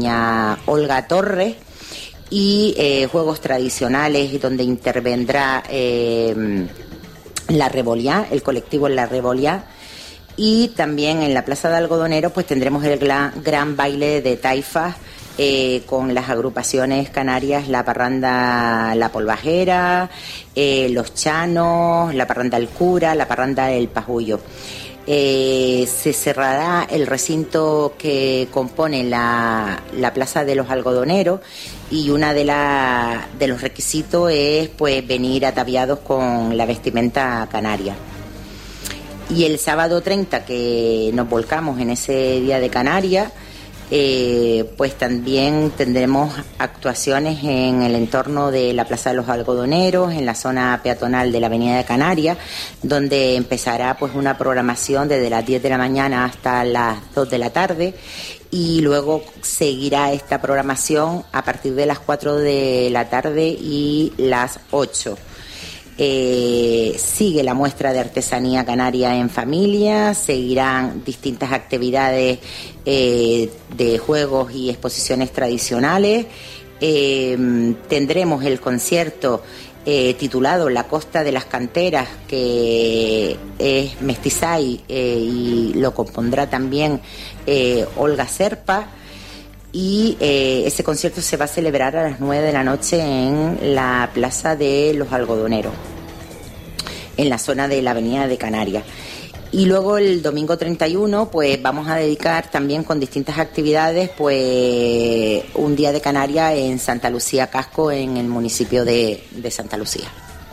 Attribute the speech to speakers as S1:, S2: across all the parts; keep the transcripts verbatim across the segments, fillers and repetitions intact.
S1: Olga Torres, y eh, juegos tradicionales donde intervendrá eh, La Revolia, el colectivo La Revolia. Y también en la Plaza de Algodoneros pues tendremos el gran, gran baile de taifas eh, con las agrupaciones canarias, la parranda La Polvajera, eh, Los Chanos, la parranda El Cura, la parranda El Pajullo. Eh, se cerrará el recinto que compone la, la Plaza de los Algodoneros, y una de, la, de los requisitos es pues venir ataviados con la vestimenta canaria. Y el sábado treinta, que nos volcamos en ese día de Canarias, eh, pues también tendremos actuaciones en el entorno de la Plaza de los Algodoneros, en la zona peatonal de la Avenida de Canarias, donde empezará pues una programación desde las diez de la mañana hasta las dos de la tarde, y luego seguirá esta programación a partir de las cuatro de la tarde y las ocho. Eh, sigue la muestra de artesanía canaria en familia, seguirán distintas actividades eh, de juegos y exposiciones tradicionales. Eh, tendremos el concierto eh, titulado La Costa de las Canteras, que es Mestizay, eh, y lo compondrá también eh, Olga Serpa. Y eh, ese concierto se va a celebrar a las nueve de la noche en la Plaza de los Algodoneros, en la zona de la Avenida de Canarias. Y luego el domingo treinta y uno pues vamos a dedicar también con distintas actividades pues un día de Canarias en Santa Lucía Casco, en el municipio de, de Santa Lucía.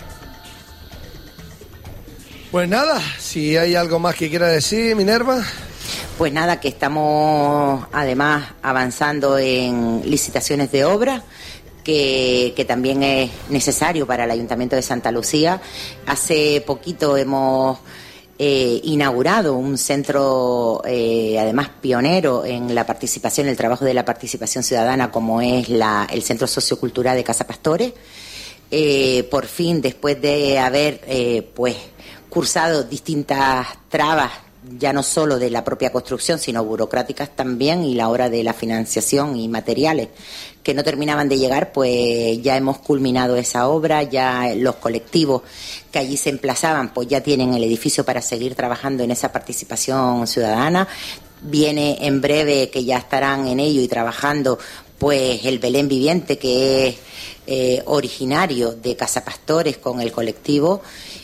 S2: Pues nada, si hay algo más que quiera decir, Minerva.
S1: Pues nada, que estamos además avanzando en licitaciones de obra, que, que también es necesario para el Ayuntamiento de Santa Lucía. Hace poquito hemos eh, inaugurado un centro, eh, además pionero en la participación, el trabajo de la participación ciudadana, como es la, el Centro Sociocultural de Casa Pastores. Eh, por fin, después de haber eh, pues cursado distintas trabas, ya no solo de la propia construcción, sino burocráticas también, y la hora de la financiación y materiales que no terminaban de llegar, pues ya hemos culminado esa obra. Ya los colectivos que allí se emplazaban pues ya tienen el edificio para seguir trabajando en esa participación ciudadana. Viene en breve, que ya estarán en ello y trabajando, pues el Belén Viviente, que es eh, originario de Casa Pastores con el colectivo.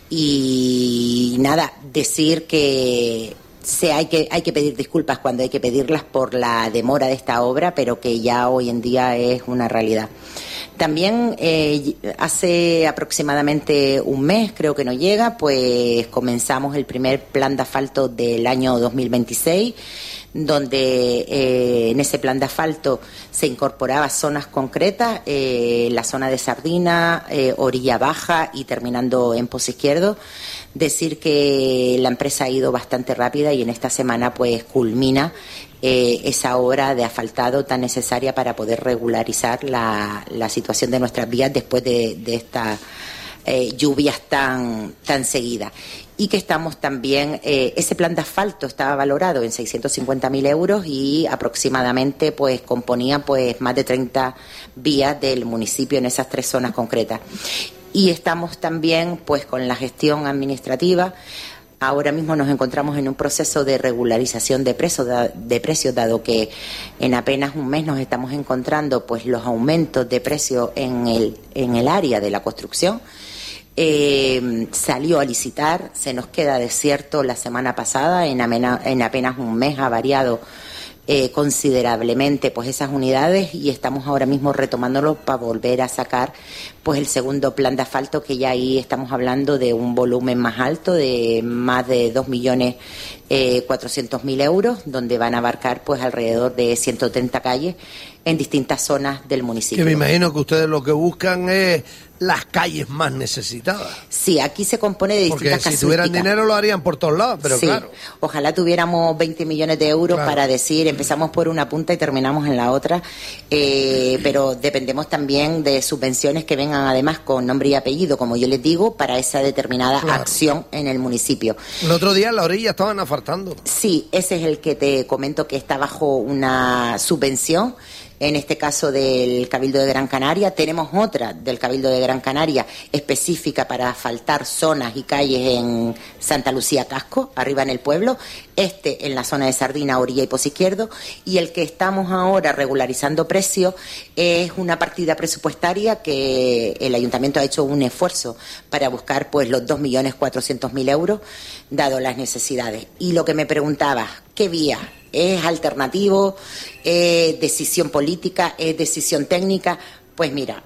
S1: Y nada, decir que se hay que hay que pedir disculpas cuando hay que pedirlas por la demora de esta obra, pero que ya hoy en día es una realidad. También eh, hace aproximadamente un mes, creo que no llega, pues comenzamos el primer plan de asfalto del año dos mil veintiséis, donde eh, en ese plan de asfalto se incorporaba zonas concretas, eh, la zona de Sardina, eh, Orilla Baja y terminando en Pozo Izquierdo. Decir que la empresa ha ido bastante rápida y en esta semana pues culmina eh, esa obra de asfaltado tan necesaria para poder regularizar la, la situación de nuestras vías después de, de estas eh, lluvias tan, tan seguidas. Y que estamos también, eh, ese plan de asfalto estaba valorado en seiscientos cincuenta mil euros y aproximadamente pues componía pues más de treinta vías del municipio en esas tres zonas concretas. Y estamos también pues con la gestión administrativa. Ahora mismo nos encontramos en un proceso de regularización de precios, de precios, dado que en apenas un mes nos estamos encontrando pues los aumentos de precios en el, en el área de la construcción. Eh, salió a licitar, se nos queda desierto la semana pasada, en, amena, en apenas un mes ha variado eh, considerablemente pues esas unidades, y estamos ahora mismo retomándolo para volver a sacar pues el segundo plan de asfalto, que ya ahí estamos hablando de un volumen más alto, de más de dos millones cuatrocientos mil euros, donde van a abarcar pues alrededor de ciento treinta calles en distintas zonas del municipio.
S2: Que me imagino que ustedes lo que buscan es las calles más necesitadas.
S1: Sí, aquí se compone de distintas
S2: casuísticas. Porque si tuvieran dinero lo harían por todos lados, pero
S1: sí,
S2: claro.
S1: Ojalá tuviéramos veinte millones de euros claro. para decir, empezamos por una punta y terminamos en la otra, eh, pero dependemos también de subvenciones que vengan además con nombre y apellido, como yo les digo, para esa determinada claro. acción en el municipio.
S2: El otro día en la orilla estaban asfaltando.
S1: Sí, ese es el que te comento que está bajo una subvención en este caso del Cabildo de Gran Canaria. Tenemos otra del Cabildo de Gran Canaria específica para asfaltar zonas y calles en Santa Lucía Casco, arriba en el pueblo, este en la zona de Sardina, Orilla y Pozo Izquierdo, y el que estamos ahora regularizando precios es una partida presupuestaria que el Ayuntamiento ha hecho un esfuerzo para buscar pues los dos millones cuatrocientos mil euros, dado las necesidades. Y lo que me preguntaba, ¿qué vía? ¿Es alternativo? ¿Es decisión política? ¿Es decisión técnica? Pues mira,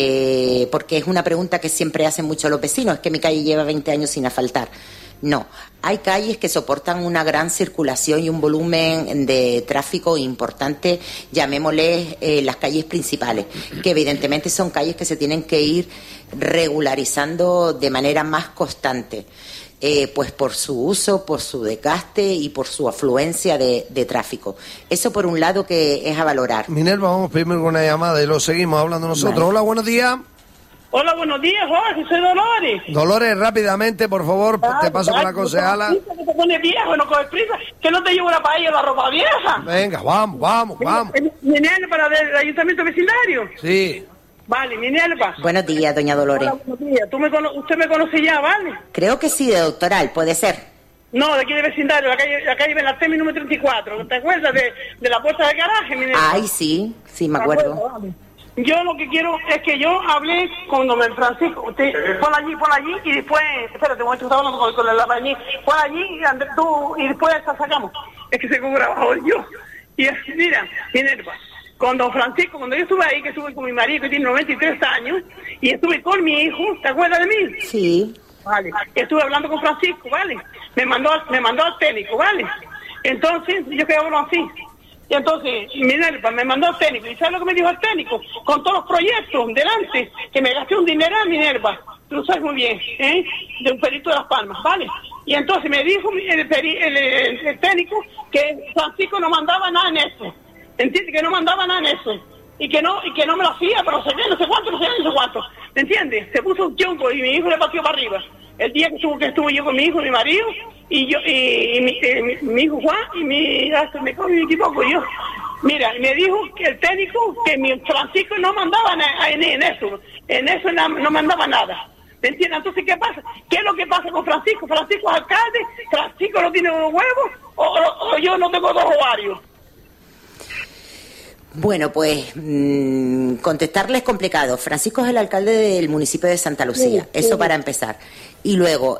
S1: eh, porque es una pregunta que siempre hacen muchos los vecinos, es que mi calle lleva veinte años sin asfaltar. No, hay calles que soportan una gran circulación y un volumen de tráfico importante, llamémosle eh, las calles principales, que evidentemente son calles que se tienen que ir regularizando de manera más constante, eh, pues por su uso, por su desgaste y por su afluencia de, de tráfico. Eso por un lado que es a valorar.
S2: Minerva, vamos primero con una llamada y lo seguimos hablando nosotros. Vale. Hola, buenos días.
S3: Hola, buenos días, Jorge, soy Dolores.
S2: Dolores, rápidamente, por favor, ah, te paso con la concejala.
S3: Que te pone viejo, no coges prisa, que no te llevo la paella la ropa vieja.
S2: Venga, vamos, vamos, vamos.
S3: Minerva, para el ayuntamiento vecindario.
S2: Sí.
S3: Vale, Minerva.
S1: Buenos días, doña Dolores.
S3: Hola, buenos días. ¿Tú me cono- ¿Usted me conoce ya, vale?
S1: Creo que sí, de doctoral, puede ser.
S3: No, de aquí de vecindario, la calle, la calle Benaltemi número treinta y cuatro. ¿Te acuerdas de, de la puerta del garaje, Minerva?
S1: Ay, sí, sí, me acuerdo.
S3: acuerdo vale. Yo lo que quiero es que yo hablé con don Francisco, usted, por allí, por allí, y después, espérate, un momento, estaba hablando con, con el albañil, por allí, y, Andrés, tú, y después la sacamos. Es que se grabado yo. Y es, mira, Minerva, con don Francisco, cuando yo estuve ahí, que estuve con mi marido, que tiene noventa y tres años, y estuve con mi hijo, ¿te acuerdas de mí?
S1: Sí.
S3: Vale. Estuve hablando con Francisco, ¿vale? Me mandó, me mandó al técnico, ¿vale? Entonces, yo quedé así. Y entonces, Minerva me mandó al técnico. ¿Y sabes lo que me dijo el técnico? Con todos los proyectos delante, que me gasté un dinero a Minerva. Tú lo sabes muy bien, ¿eh? De un perito de Las Palmas, ¿vale? Y entonces me dijo el, peri, el, el, el técnico que Francisco no mandaba nada en eso. ¿Entiendes? Que no mandaba nada en eso. Y que no y que no me lo hacía, pero no sé qué, no sé cuánto, no sé qué, no sé cuánto. ¿Me entiendes? Se puso un chonco y mi hijo le pateó para arriba. El día que estuvo, que estuve yo con mi hijo y mi marido, y yo y, y mi, eh, mi, mi hijo Juan, y mi, hasta me, me equivoco yo. Mira, me dijo que el técnico, que mi Francisco no mandaba en, en eso, en eso no, no mandaba nada. ¿Me entiendes? Entonces, ¿qué pasa? ¿Qué es lo que pasa con Francisco? Francisco es alcalde, Francisco no tiene unos huevos, o, o, o yo no tengo dos ovarios.
S1: Bueno, pues mmm, contestarle es complicado. Francisco es el alcalde del municipio de Santa Lucía, sí, eso sí. Para empezar. Y luego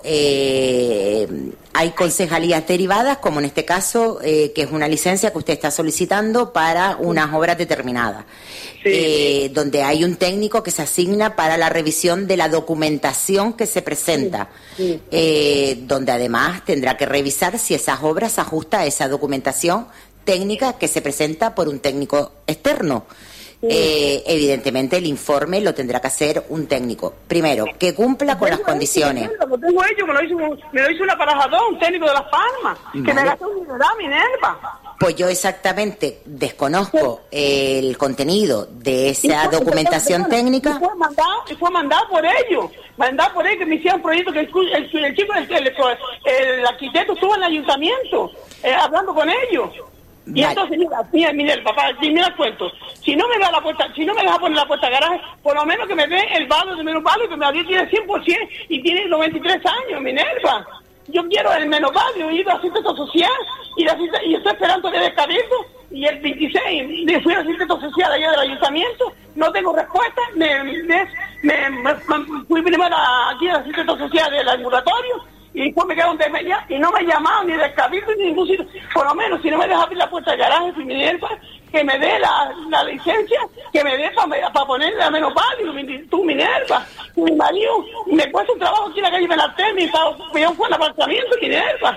S1: eh, hay concejalías derivadas, como en este caso, eh, que es una licencia que usted está solicitando para unas obras determinadas, sí. eh, donde hay un técnico que se asigna para la revisión de la documentación que se presenta, sí. Sí. Eh, donde además tendrá que revisar si esas obras se ajustan a esa documentación técnica que se presenta por un técnico externo. Sí. Eh, evidentemente el informe lo tendrá que hacer un técnico. Primero, que cumpla con las condiciones.
S3: Lo tengo hecho, me lo hizo, me lo hizo un aparajador, un técnico de Las Palmas, vale. Que me gastó un dineral, Minerva.
S1: Pues yo exactamente desconozco sí. el contenido de esa fue, documentación perdón, técnica.
S3: Y fue mandado, y fue mandado por ellos, mandado por ellos que me hicieron un proyecto que el, el, el chico, el, el, el arquitecto estuvo en el ayuntamiento eh, hablando con ellos. Y vale. Entonces, mira, mira, mira, el papá, mira el cuento. Si no me da la puerta, si no me deja poner la puerta de garaje, por lo menos que me dé el valo de menos valo, que mi marido tiene cien por ciento y tiene noventa y tres años, Minerva. Yo quiero el menos valo, he ido a asistencia social y, la, y estoy esperando desde el cabildo y el veintiséis me fui a asistencia social allá del ayuntamiento, no tengo respuesta, me, me, me, me, me fui primero aquí a la asistencia social del ambulatorio. Y después me quedo donde me llama, y no me ha llamado ni del cabildo ni de ningún sitio. Por lo menos, si no me deja abrir la puerta del garaje, si Minerva, que me dé la, la licencia, que me dé para pa ponerle a menos válido, tú, Minerva. Mi marido, me cuesta un trabajo aquí en la calle Benaltemi, me un buen apartamento, Minerva.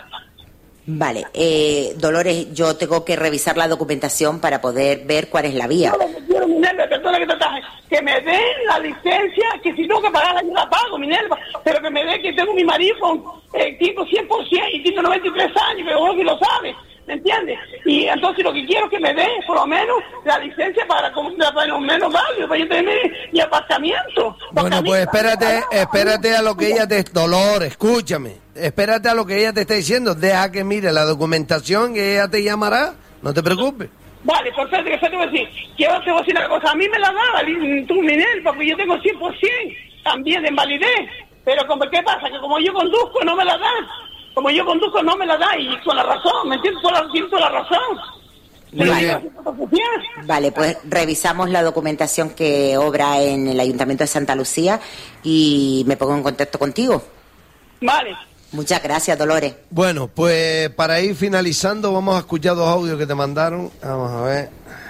S1: Vale, eh, Dolores, yo tengo que revisar la documentación para poder ver cuál es la vía.
S3: Yo lo que quiero, Minerva, perdona que te ataje, que me den la licencia, que si tengo que pagarla yo la pago, Minerva, pero que me den que tengo mi marido con eh, tipo cien por ciento y tipo noventa y tres años, que vos lo sabes, ¿me entiendes? Y entonces lo que quiero es que me den, por lo menos, la licencia para, para los menos válidos, para yo tener mi apartamento.
S2: Bueno, pues espérate, espérate a lo que ella te... Dolores, escúchame. Espérate a lo que ella te está diciendo. Deja que mire la documentación y ella te llamará. No te preocupes.
S3: Vale, perfecto, que te voy a decir. Yo te voy a decir una cosa. A mí me la daba tu Minerva, porque yo tengo cien por ciento también de invalidez. Pero como, ¿qué pasa? Que como yo conduzco, no me la dan. Como yo conduzco, no me la da. Y con la razón, ¿me entiendes? Con la, con la razón.
S1: Vale. Vale, pues revisamos la documentación que obra en el Ayuntamiento de Santa Lucía y me pongo en contacto contigo.
S3: Vale.
S1: Muchas gracias, Dolores.
S2: Bueno, pues para ir finalizando vamos a escuchar dos audios que te mandaron. Vamos a ver.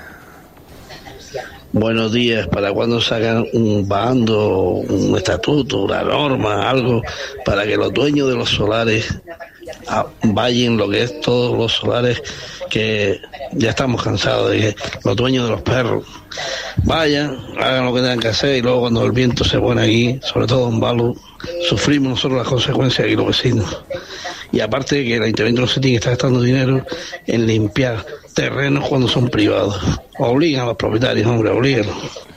S4: Buenos días. ¿Para cuándo sacan un bando, un estatuto, una norma, algo para que los dueños de los solares ah, vayan lo que es todos los solares, que ya estamos cansados de que los dueños de los perros vayan, hagan lo que tengan que hacer y luego cuando el viento se pone aquí, sobre todo en Balu, sufrimos nosotros las consecuencias aquí los vecinos? Y aparte que el ayuntamiento no se tiene que estar gastando dinero en limpiar terrenos cuando son privados. Obligan a los propietarios, hombre, obligan.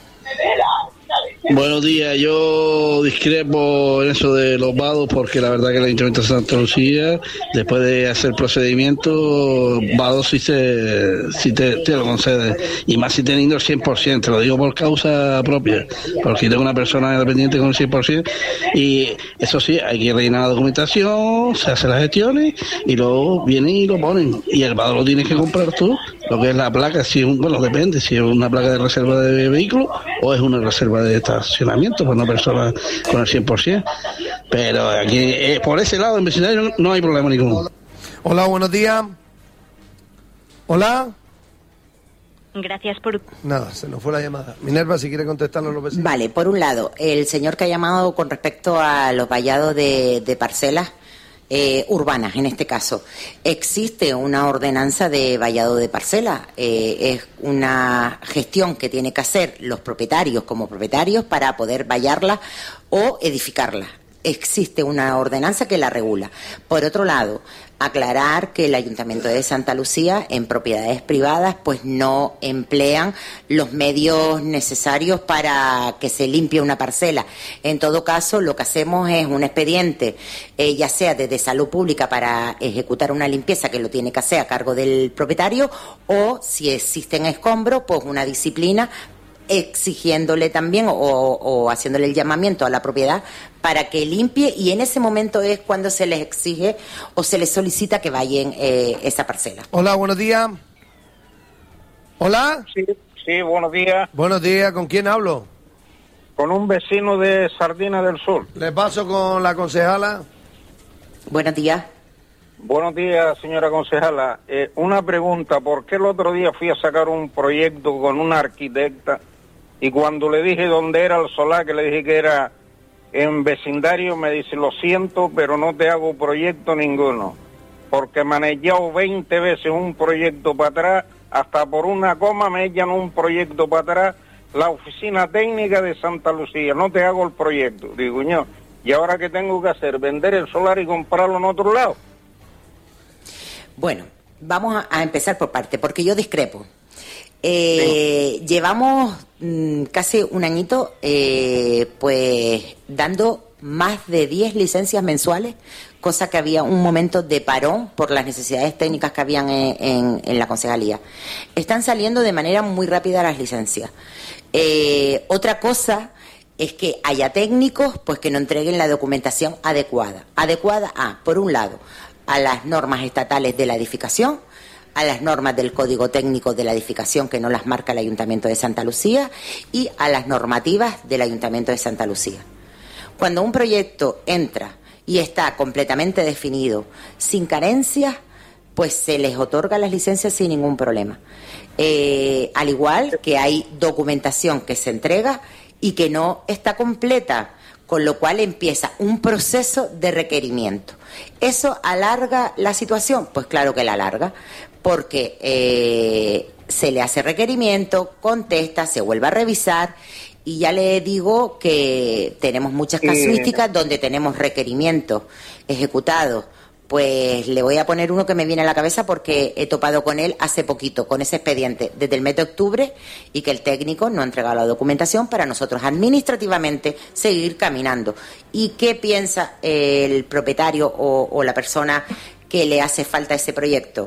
S4: Buenos días, yo discrepo en eso de los vados porque la verdad que el Ayuntamiento de Santa Lucía, después de hacer procedimiento, vados sí, se, sí te, te lo concede, y más si teniendo el cien por ciento, te lo digo por causa propia, porque tengo una persona dependiente con el cien por ciento, y eso sí, hay que rellenar la documentación, se hacen las gestiones, y luego vienen y lo ponen, y el vado lo tienes que comprar tú, lo que es la placa, si es un, bueno, depende, si es una placa de reserva de vehículo o es una reserva de estacionamiento para una persona con el cien por ciento. Pero aquí, eh, por ese lado, en vecindario no, no hay problema ninguno.
S2: Hola, buenos días. Hola.
S5: Gracias por...
S2: Nada, se nos fue la llamada. Minerva, si quiere contestarnos los vecinos.
S1: Vale, por un lado, el señor que ha llamado con respecto a los vallados de, de parcelas eh, urbanas, en este caso, existe una ordenanza de vallado de parcelas. Eh, es una gestión que tiene que hacer los propietarios como propietarios para poder vallarla o edificarla. Existe una ordenanza que la regula. Por otro lado, aclarar que el Ayuntamiento de Santa Lucía en propiedades privadas pues no emplean los medios necesarios para que se limpie una parcela. En todo caso, lo que hacemos es un expediente, eh, ya sea desde salud pública para ejecutar una limpieza que lo tiene que hacer a cargo del propietario, o si existen escombros, pues una disciplina exigiéndole también o, o haciéndole el llamamiento a la propiedad para que limpie, y en ese momento es cuando se les exige o se les solicita que vayan eh, esa parcela.
S2: Hola, buenos días. Hola.
S6: Sí, sí, buenos días.
S2: Buenos días, ¿con quién hablo?
S6: Con un vecino de Sardina del Sur.
S2: Le paso con la concejala.
S1: Buenos días.
S6: Buenos días, señora concejala. Eh, una pregunta, ¿por qué el otro día fui a sacar un proyecto con una arquitecta y cuando le dije dónde era el solar, que le dije que era en vecindario, me dice, lo siento, pero no te hago proyecto ninguno, porque me han echado veinte veces un proyecto para atrás, hasta por una coma me echan un proyecto para atrás, la oficina técnica de Santa Lucía, no te hago el proyecto. Digo, yo, ¿y ahora qué tengo que hacer? ¿Vender el solar y comprarlo en otro lado?
S1: Bueno, vamos a, a empezar por parte, porque yo discrepo. Eh, sí. Llevamos mmm, casi un añito eh, pues dando más de diez licencias mensuales, cosa que había un momento de parón por las necesidades técnicas que habían en, en, en la concejalía. Están saliendo de manera muy rápida las licencias. Eh, otra cosa es que haya técnicos pues que no entreguen la documentación adecuada. Adecuada a, por un lado, a las normas estatales de la edificación, a las normas del Código Técnico de la Edificación que no las marca el Ayuntamiento de Santa Lucía y a las normativas del Ayuntamiento de Santa Lucía. Cuando un proyecto entra y está completamente definido, sin carencias, pues se les otorga las licencias sin ningún problema. Eh, al igual que hay documentación que se entrega y que no está completa, con lo cual empieza un proceso de requerimiento. ¿Eso alarga la situación? Pues claro que la alarga, porque eh, se le hace requerimiento, contesta, se vuelve a revisar, y ya le digo que tenemos muchas casuísticas donde tenemos requerimientos ejecutados. Pues le voy a poner uno que me viene a la cabeza porque he topado con él hace poquito, con ese expediente desde el mes de octubre, y que el técnico no ha entregado la documentación para nosotros administrativamente seguir caminando. ¿Y qué piensa el propietario o, o la persona que le hace falta ese proyecto?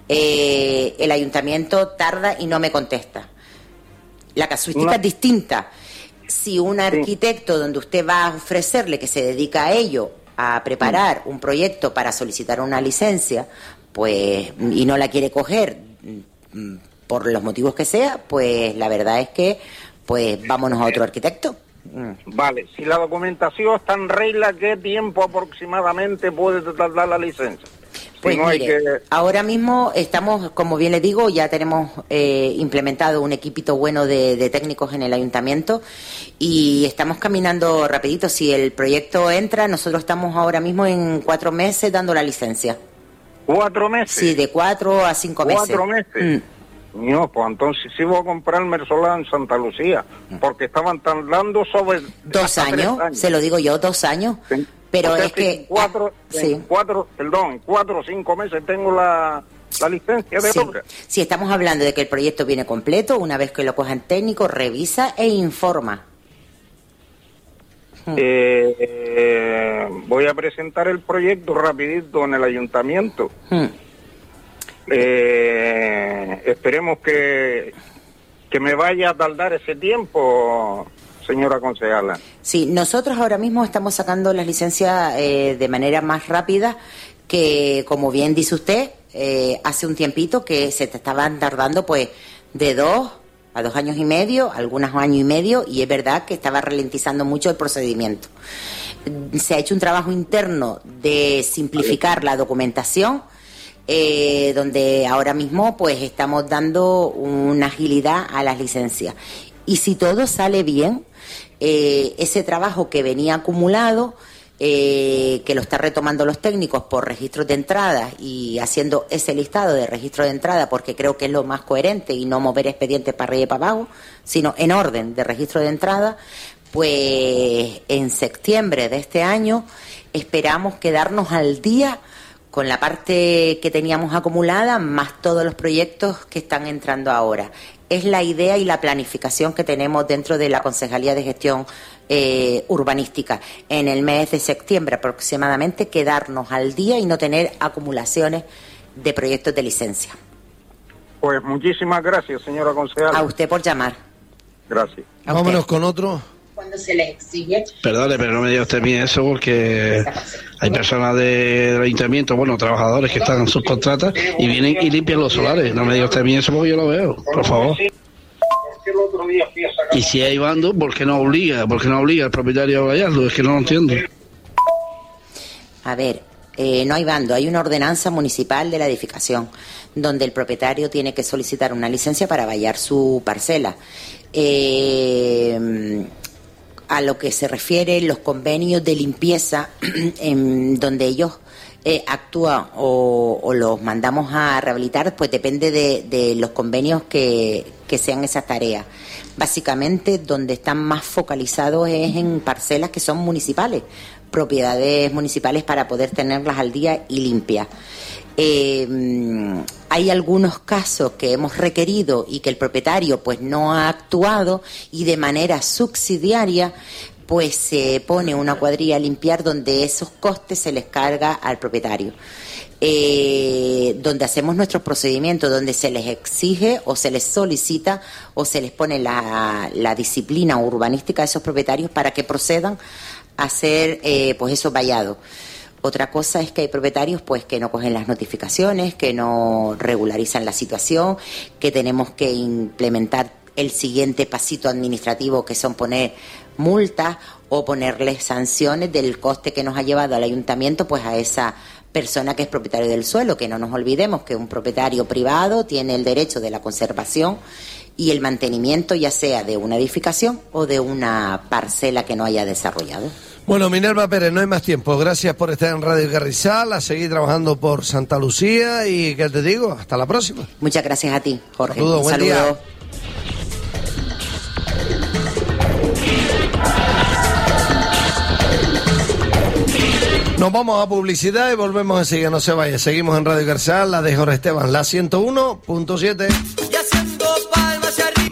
S1: eh, el ayuntamiento tarda y no me contesta. La casuística
S6: No.
S1: es distinta. Si un arquitecto donde usted va a ofrecerle que se dedica a ello, a preparar un proyecto para solicitar una licencia, pues y no la quiere coger por los motivos que sea, pues la verdad es que pues vámonos a otro arquitecto.
S6: Vale, si la documentación está en regla, ¿qué tiempo aproximadamente puede tardar la licencia? Si
S1: Pues
S6: no hay
S1: mire,
S6: que...
S1: ahora mismo estamos, como bien les digo, ya tenemos eh, implementado un equipito bueno de, de técnicos en el ayuntamiento y estamos caminando rapidito. Si el proyecto entra, nosotros estamos ahora mismo en cuatro meses dando la licencia.
S6: ¿Cuatro meses?
S1: Sí, de cuatro a cinco meses.
S6: ¿Cuatro meses? Mm. No, pues entonces sí voy a comprarme el solar en Santa Lucía, porque estaban tardando sobre...
S1: Dos años, años, se lo digo yo, dos años.
S6: Sí.
S1: Pero
S6: o sea,
S1: es
S6: que... En cuatro,
S1: ah,
S6: en
S1: sí.
S6: cuatro, perdón, en cuatro o cinco meses tengo la, la licencia de
S1: sí.
S6: obra.
S1: Si estamos hablando de que el proyecto viene completo, una vez que lo cojan técnico, revisa e informa.
S6: Eh, eh, voy a presentar el proyecto rapidito en el ayuntamiento.
S1: Hmm.
S6: Eh, esperemos que, que me vaya a tardar ese tiempo, señora concejala.
S1: Sí, nosotros ahora mismo estamos sacando las licencias eh, de manera más rápida que, como bien dice usted, eh, hace un tiempito que se te estaban tardando pues de dos a dos años y medio, algunos años y medio, y es verdad que estaba ralentizando mucho el procedimiento. Se ha hecho un trabajo interno de simplificar la documentación, eh, donde ahora mismo pues estamos dando una agilidad a las licencias. Y si todo sale bien, eh, ese trabajo que venía acumulado, eh, que lo están retomando los técnicos por registros de entrada y haciendo ese listado de registros de entrada, porque creo que es lo más coherente y no mover expedientes para arriba y para abajo, sino en orden de registro de entrada, pues en septiembre de este año esperamos quedarnos al día con la parte que teníamos acumulada, más todos los proyectos que están entrando ahora. Es la idea y la planificación que tenemos dentro de la Concejalía de Gestión eh, Urbanística. En el mes de septiembre aproximadamente quedarnos al día y no tener acumulaciones de proyectos de licencia.
S6: Pues muchísimas gracias, señora concejala.
S1: A usted por llamar.
S6: Gracias.
S1: A
S2: Vámonos
S1: usted.
S2: con otro.
S1: Cuando se les exige.
S4: Perdone, pero no me diga usted a mí eso porque hay personas de- del ayuntamiento, bueno, trabajadores que están en sus contratas y vienen y limpian los solares. No me diga usted a mí eso porque yo lo veo, por favor. Y si hay bando, ¿por qué no obliga? ¿Por qué no obliga al propietario a vallarlo? Es que no lo entiendo.
S1: A ver, eh, no hay bando, hay una ordenanza municipal de la edificación donde el propietario tiene que solicitar una licencia para vallar su parcela. Eh, a lo que se refiere los convenios de limpieza en donde ellos eh, actúan o, o los mandamos a rehabilitar, pues depende de, de los convenios que, que sean esas tareas. Básicamente donde están más focalizados es en parcelas que son municipales, propiedades municipales para poder tenerlas al día y limpias. Eh, hay algunos casos que hemos requerido y que el propietario pues no ha actuado y de manera subsidiaria pues se pone una cuadrilla a limpiar donde esos costes se les carga al propietario. Eh, donde hacemos nuestros procedimientos, donde se les exige o se les solicita o se les pone la, la disciplina urbanística a esos propietarios para que procedan a hacer eh, pues esos vallados. Otra cosa es que hay propietarios pues que no cogen las notificaciones, que no regularizan la situación, que tenemos que implementar el siguiente pasito administrativo, que son poner multas o ponerles sanciones del coste que nos ha llevado al ayuntamiento pues a esa persona que es propietario del suelo, que no nos olvidemos que un propietario privado tiene el derecho de la conservación y el mantenimiento ya sea de una edificación o de una parcela que no haya desarrollado.
S2: Bueno, Minerva Pérez, no hay más tiempo. Gracias por estar en Radio Carrizal, a seguir trabajando por Santa Lucía y, ¿qué te digo? Hasta la próxima.
S1: Muchas gracias a ti, Jorge.
S2: Saludos,
S1: Un
S2: buen
S1: saludo.
S2: día. Nos vamos a publicidad y volvemos enseguida, no se vaya. Seguimos en Radio Carrizal, la de Jorge Esteban, la ciento uno punto siete.
S7: Y haciendo palmas arriba.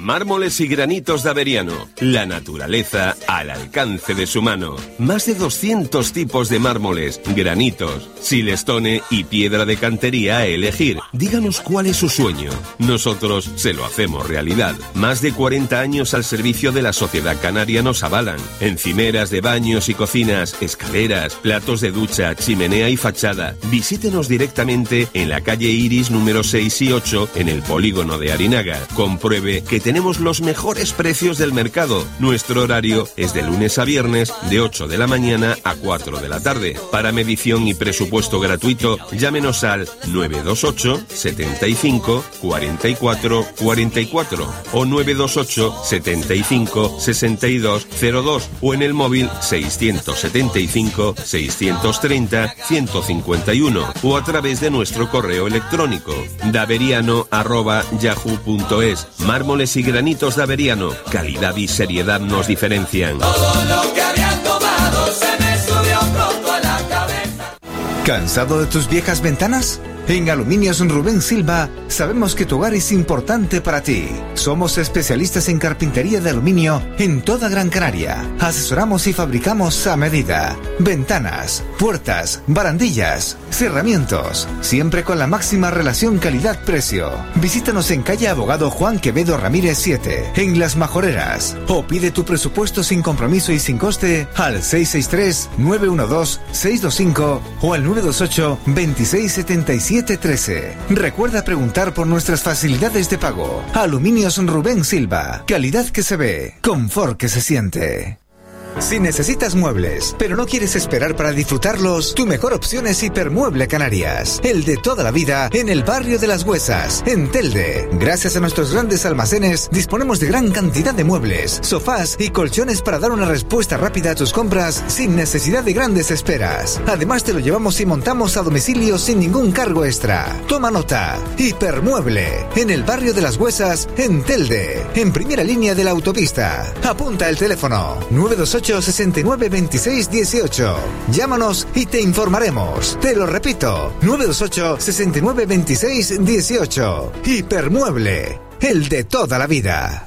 S7: Mármoles y granitos de Averiano. La naturaleza al alcance de su mano. Más de doscientos tipos de mármoles, granitos, silestone y piedra de cantería a elegir. Díganos cuál es su sueño. Nosotros se lo hacemos realidad. Más de cuarenta años al servicio de la sociedad canaria nos avalan. Encimeras de baños y cocinas, escaleras, platos de ducha, chimenea y fachada. Visítenos directamente en la calle Iris número seis y ocho en el polígono de Arinaga. Compruebe que tenemos los mejores precios del mercado. Nuestro horario es de lunes a viernes de ocho de la mañana a cuatro de la tarde. Para medición y presupuesto gratuito, llámenos al nueve dos ocho, setenta y cinco, cuarenta y cuatro, cuarenta y cuatro o nueve dos ocho, setenta y cinco, sesenta y dos cero dos o en el móvil seiscientos setenta y cinco, seiscientos treinta, ciento cincuenta y uno o a través de nuestro correo electrónico daveriano arroba yahoo punto es. Mármoles y granitos de Averiano. Calidad y seriedad nos diferencian.
S8: Todo lo que habían tomado se me subió pronto a la cabeza.
S9: ¿Cansado de tus viejas ventanas? En Aluminios Rubén Silva sabemos que tu hogar es importante para ti. Somos especialistas en carpintería de aluminio en toda Gran Canaria. Asesoramos y fabricamos a medida. Ventanas, puertas, barandillas, cerramientos. Siempre con la máxima relación calidad-precio. Visítanos en calle Abogado Juan Quevedo Ramírez siete, en Las Majoreras. O pide tu presupuesto sin compromiso y sin coste al seis seis tres, nueve uno dos, seis dos cinco o al nueve dos ocho, veintiséis setenta y siete trece. Recuerda preguntar por nuestras facilidades de pago. Aluminios Rubén Silva. Calidad que se ve, confort que se siente. Si necesitas muebles, pero no quieres esperar para disfrutarlos, tu mejor opción es Hipermueble Canarias. El de toda la vida en el barrio de Las Huesas, en Telde. Gracias a nuestros grandes almacenes, disponemos de gran cantidad de muebles, sofás y colchones para dar una respuesta rápida a tus compras sin necesidad de grandes esperas. Además te lo llevamos y montamos a domicilio sin ningún cargo extra. Toma nota. Hipermueble, en el barrio de Las Huesas, en Telde, en primera línea de la autopista. Apunta el teléfono nueve dos ocho, sesenta y nueve, veintiséis dieciocho. Llámanos y te informaremos. Te lo repito, nueve dos ocho, sesenta y nueve, veintiséis dieciocho. Hipermueble, el de toda la vida.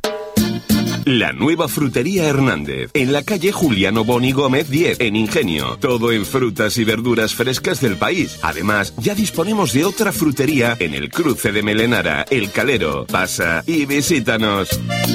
S7: La nueva frutería Hernández, en la calle Juliano Boni Gómez diez, en Ingenio. Todo en frutas y verduras frescas del país. Además, ya disponemos de otra frutería en el cruce de Melenara, El Calero. Pasa y visítanos.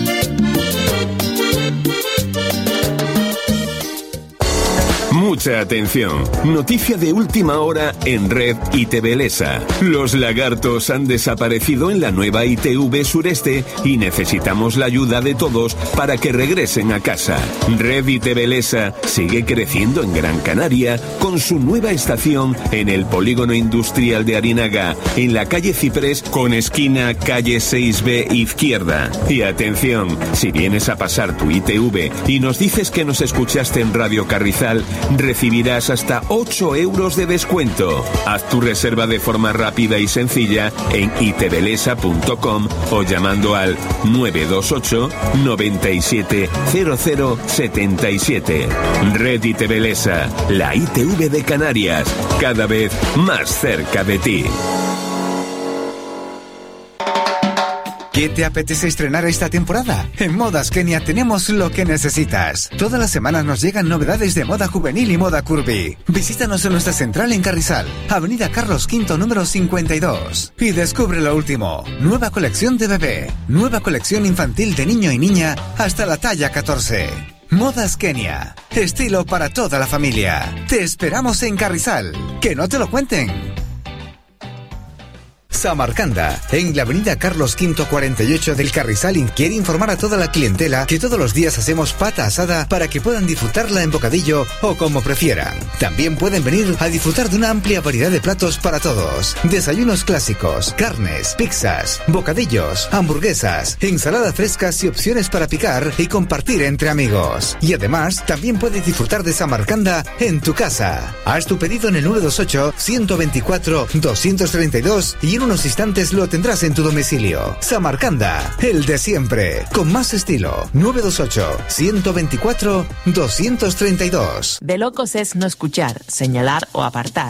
S7: Mucha atención. Noticia de última hora en Red I T V Lesa. Los lagartos han desaparecido en la nueva I T V Sureste y necesitamos la ayuda de todos para que regresen a casa. Red I T V Lesa sigue creciendo en Gran Canaria con su nueva estación en el polígono industrial de Arinaga, en la calle Ciprés con esquina calle seis B izquierda. Y atención, si vienes a pasar tu I T V y nos dices que nos escuchaste en Radio Carrizal, recibirás hasta ocho euros de descuento. Haz tu reserva de forma rápida y sencilla en itvelesa punto com o llamando al nueve dos ocho, noventa y siete, cero cero setenta y siete. Red I T V Lesa, la I T V de Canarias, cada vez más cerca de ti.
S9: ¿Qué te apetece estrenar esta temporada? En Modas Kenia tenemos lo que necesitas. Todas las semanas nos llegan novedades de moda juvenil y moda curvy. Visítanos en nuestra central en Carrizal, Avenida Carlos quinto número cincuenta y dos. Y descubre lo último. Nueva colección de bebé. Nueva colección infantil de niño y niña hasta la talla catorce. Modas Kenia. Estilo para toda la familia. Te esperamos en Carrizal. Que no te lo cuenten. Samarcanda, en la avenida Carlos quinto cuarenta y ocho del Carrizal, quiere informar a toda la clientela que todos los días hacemos pata asada para que puedan disfrutarla en bocadillo o como prefieran. También pueden venir a disfrutar de una amplia variedad de platos para todos. Desayunos clásicos, carnes, pizzas, bocadillos, hamburguesas, ensaladas frescas y opciones para picar y compartir entre amigos. Y además, también puedes disfrutar de Samarcanda en tu casa. Haz tu pedido en el nueve dos ocho, ciento veinticuatro, doscientos treinta y dos y en unos instantes lo tendrás en tu domicilio. Samarcanda, el de siempre, con más estilo. nueve dos ocho, ciento veinticuatro, doscientos treinta y dos.
S10: De locos es no escuchar, señalar o apartar.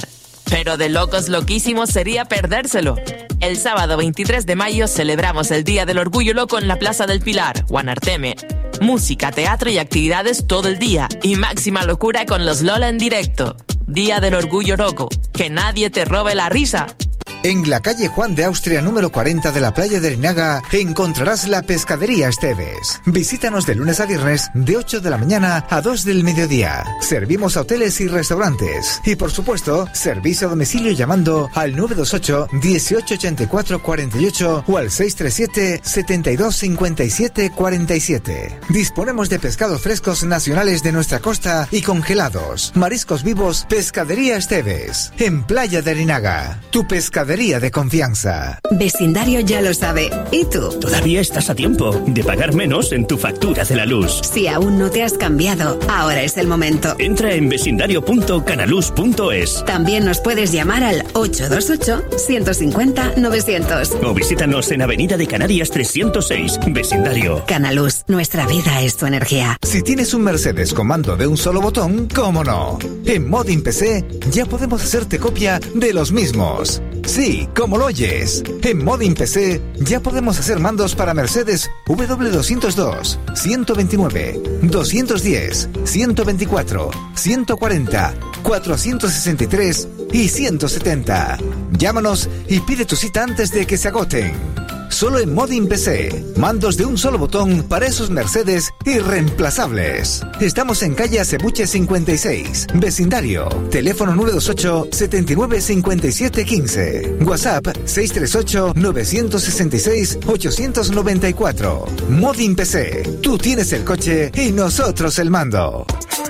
S10: pero de locos loquísimos sería perdérselo. El sábado veintitrés de mayo celebramos el Día del Orgullo Loco en la Plaza del Pilar, Guanarteme. Música, teatro y actividades todo el día y máxima locura con los Lola en directo. Día del Orgullo Loco, que nadie te robe la risa.
S9: En la calle Juan de Austria número cuarenta de la playa de Larinaga encontrarás la Pescadería Esteves. Visítanos de lunes a viernes de ocho de la mañana a dos del mediodía. Servimos a hoteles y restaurantes. Y por supuesto, servicio a domicilio llamando al nueve dos ocho, dieciocho ochenta y cuatro cuarenta y ocho o al seis tres siete, setenta y dos cincuenta y siete cuarenta y siete. Disponemos de pescados frescos nacionales de nuestra costa y congelados. Mariscos vivos, Pescadería Esteves. En Playa de Larinaga. Tu pescadería de confianza.
S11: Vecindario ya lo sabe. ¿Y tú?
S12: Todavía estás a tiempo de pagar menos en tu factura de la luz.
S11: Si aún no te has cambiado, ahora es el momento.
S12: Entra en vecindario punto canaluz punto es.
S11: También nos puedes llamar al ocho dos ocho, ciento cincuenta, novecientos.
S12: O visítanos en Avenida de Canarias trescientos seis, Vecindario.
S11: Canaluz, nuestra vida es tu energía.
S9: Si tienes un Mercedes con mando de un solo botón, ¿cómo no? En Modin P C ya podemos hacerte copia de los mismos. Sí, como lo oyes. En Modin P C ya podemos hacer mandos para Mercedes W doscientos dos, ciento veintinueve, doscientos diez, ciento veinticuatro, ciento cuarenta, cuatrocientos sesenta y tres y ciento setenta. Llámanos y pide tu cita antes de que se agoten. Solo en Modin P C. Mandos de un solo botón para esos Mercedes irreemplazables. Estamos en calle Acebuche cincuenta y seis, Vecindario. Teléfono nueve dos ocho, setenta y nueve, cincuenta y siete, quince. WhatsApp seis tres ocho, nueve seis seis, ocho nueve cuatro. Modin P C. Tú tienes el coche y nosotros el mando.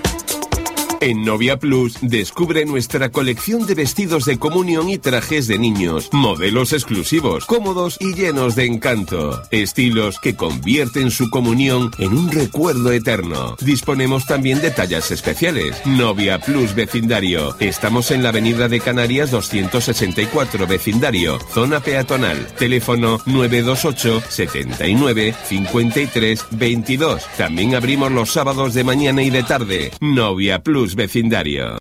S7: En Novia Plus, descubre nuestra colección de vestidos de comunión y trajes de niños, modelos exclusivos, cómodos y llenos de encanto, estilos que convierten su comunión en un recuerdo eterno. Disponemos también de tallas especiales. Novia Plus Vecindario. Estamos en la Avenida de Canarias doscientos sesenta y cuatro, Vecindario, zona peatonal. Teléfono nueve dos ocho, setenta y nueve, cincuenta y tres, veintidós. También abrimos los sábados de mañana y de tarde. Novia Plus Vecindario.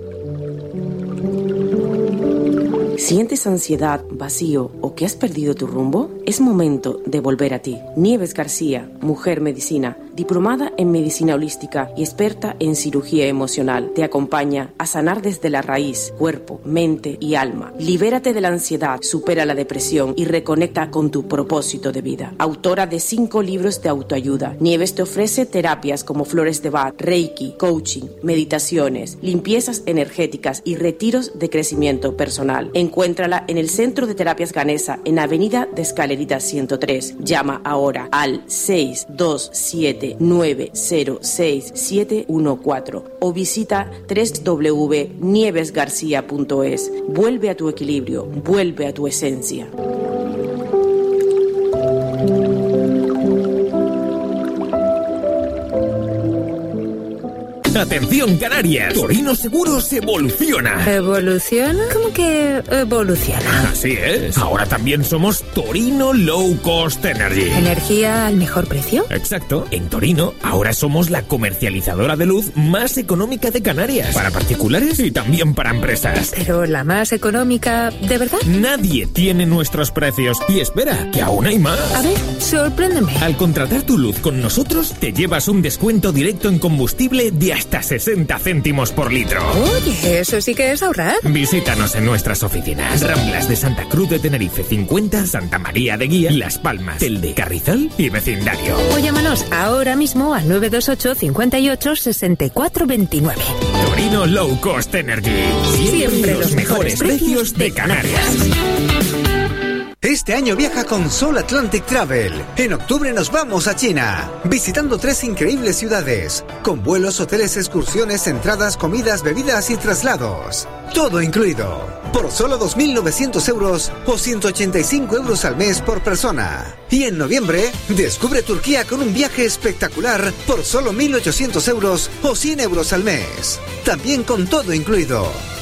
S13: ¿Sientes ansiedad, vacío o que has perdido tu rumbo? Es momento de volver a ti. Nieves García, mujer medicina, diplomada en medicina holística y experta en cirugía emocional, te acompaña a sanar desde la raíz, cuerpo, mente y alma. Libérate de la ansiedad, supera la depresión y reconecta con tu propósito de vida. Autora de cinco libros de autoayuda, Nieves te ofrece terapias como flores de Bach, Reiki, coaching, meditaciones, limpiezas energéticas y retiros de crecimiento personal. Encuéntrala en el Centro de Terapias Ganesa, en Avenida de Escalerita ciento tres. Llama ahora al seis dos siete, nueve cero seis, siete uno cuatro o visita doble u doble u doble u punto nieves garcía punto es. Vuelve a tu equilibrio, vuelve a tu esencia.
S14: ¡Atención, Canarias! Torino Seguros evoluciona.
S15: ¿Evoluciona? ¿Cómo que evoluciona?
S14: Así es. Ahora también somos Torino Low Cost Energy.
S15: ¿Energía al mejor precio?
S14: Exacto. En Torino, ahora somos la comercializadora de luz más económica de Canarias. Para particulares y también para empresas.
S15: Pero la más económica, ¿de verdad?
S14: Nadie tiene nuestros precios. Y espera, que aún hay más.
S15: A ver, sorpréndeme.
S14: Al contratar tu luz con nosotros, te llevas un descuento directo en combustible de hasta sesenta céntimos por litro.
S15: Oye, eso sí que es ahorrar.
S14: Visítanos en nuestras oficinas. Ramblas de Santa Cruz de Tenerife cincuenta, Santa María de Guía, Las Palmas, Telde, Carrizal y Vecindario.
S15: O llámanos ahora mismo al nueve dos ocho, cincuenta y ocho, sesenta y cuatro veintinueve.
S14: Torino Low Cost Energy. Siempre, Siempre los, los mejores precios de Canarias.
S9: Este año viaja con Sol Atlantic Travel. En octubre nos vamos a China, visitando tres increíbles ciudades, con vuelos, hoteles, excursiones, entradas, comidas, bebidas y traslados. Todo incluido, por solo dos mil novecientos euros o ciento ochenta y cinco euros al mes por persona. Y en noviembre, descubre Turquía con un viaje espectacular por solo mil ochocientos euros o cien euros al mes. También con todo incluido.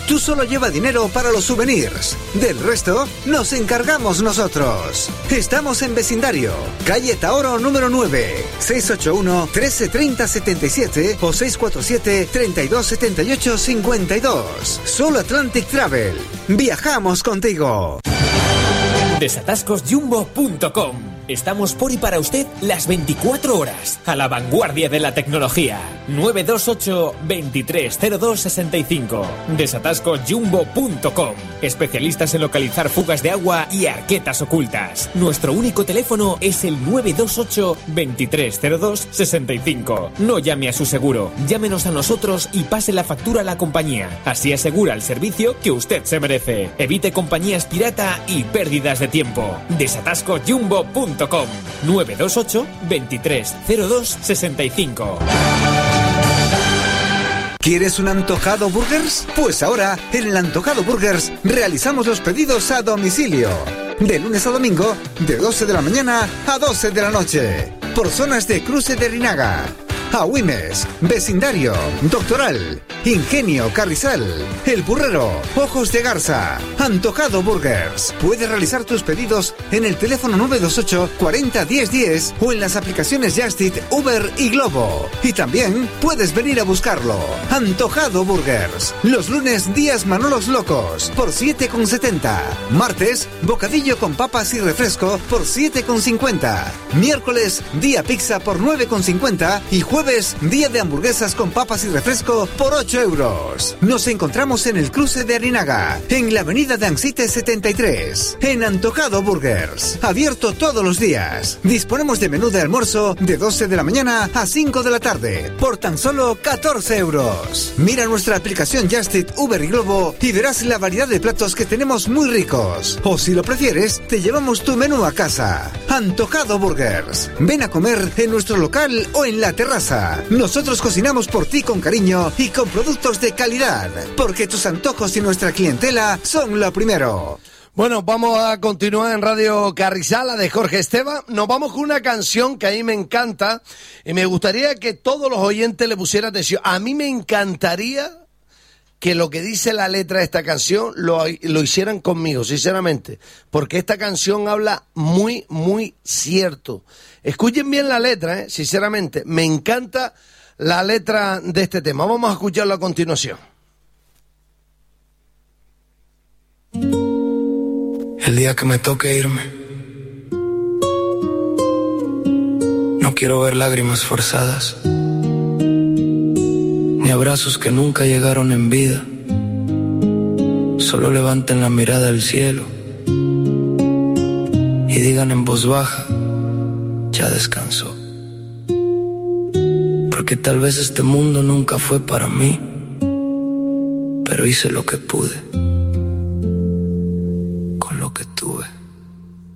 S9: Tú solo lleva dinero para los souvenirs. Del resto, nos encargamos nosotros. Estamos en vecindario, calle Taoro número nueve, seis ocho uno, trece treinta setenta y siete o seis cuatro siete, treinta y dos setenta y ocho cincuenta y dos. Solo Atlantic Travel. Viajamos contigo.
S14: Desatascos Jumbo punto com. Estamos por y para usted las veinticuatro horas, a la vanguardia de la tecnología. nueve dos ocho, veintitrés cero dos sesenta y cinco. Desatascos Jumbo punto com. Especialistas en localizar fugas de agua y arquetas ocultas. Nuestro único teléfono es el nueve dos ocho, veintitrés cero dos sesenta y cinco. No llame a su seguro, llámenos a nosotros y pase la factura a la compañía. Así asegura el servicio que usted se merece. Evite compañías pirata y pérdidas de tiempo. Desatascos Jumbo punto com. nueve dos ocho, veintitrés cero dos sesenta y cinco.
S9: ¿Quieres un Antojado Burgers? Pues ahora, en el Antojado Burgers, realizamos los pedidos a domicilio. De lunes a domingo, de doce de la mañana a doce de la noche. Por zonas de Cruce de Rinaga, Agüimes, Vecindario, Doctoral, Ingenio, Carrizal, El Burrero, Ojos de Garza. Antojado Burgers. Puedes realizar tus pedidos en el teléfono nueve dos ocho, cuarenta, diez diez o en las aplicaciones Just Eat, Uber y Globo. Y también puedes venir a buscarlo. Antojado Burgers. Los lunes, días Manolos Locos por siete con setenta. Martes, bocadillo con papas y refresco por siete con cincuenta. Miércoles, día pizza por nueve con cincuenta. Y jueves, día de hamburguesas con papas y refresco por ocho euros. Nos encontramos en el cruce de Arinaga, en la avenida de Ancite setenta y tres, en Antojado Burgers. Abierto todos los días. Disponemos de menú de almuerzo de doce de la mañana a cinco de la tarde, por tan solo catorce euros. Mira nuestra aplicación Just Eat, Uber y Globo y verás la variedad de platos que tenemos muy ricos. O si lo prefieres, te llevamos tu menú a casa. Antojado Burgers. Ven a comer en nuestro local o en la terraza. Nosotros cocinamos por ti con cariño y con productos de calidad, porque tus antojos y nuestra clientela son lo primero.
S2: Bueno, vamos a continuar en Radio Carrizal, la de Jorge Esteban. Nos vamos con una canción que a mí me encanta y me gustaría que todos los oyentes le pusieran atención. A mí me encantaría que lo que dice la letra de esta canción lo, lo hicieran conmigo, sinceramente, porque esta canción habla muy, muy cierto. Escuchen bien la letra, ¿eh? Sinceramente, me encanta la letra de este tema. Vamos a escucharlo a continuación.
S16: El día que me toque irme, no quiero ver lágrimas forzadas, ni abrazos que nunca llegaron en vida. Solo levanten la mirada al cielo y digan en voz baja, ya descansó. Porque tal vez este mundo nunca fue para mí, pero hice lo que pude.